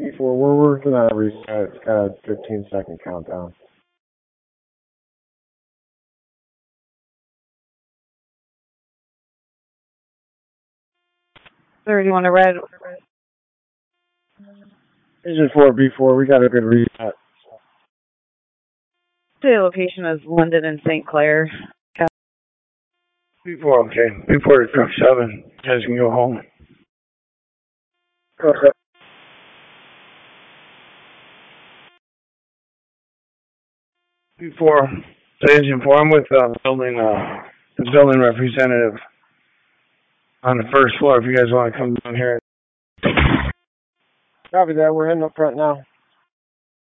Before we're working on a reset, it's got a 15-second countdown. Sir, do you want to ride? Vision 4B4, we got a good reset. The location is London and St. Clair. B4, okay. B4 to truck 7. You guys can go home. Okay. B4, Agent 4, I'm with the building representative on the first floor if you guys want to come down here. Copy that, we're heading up front now.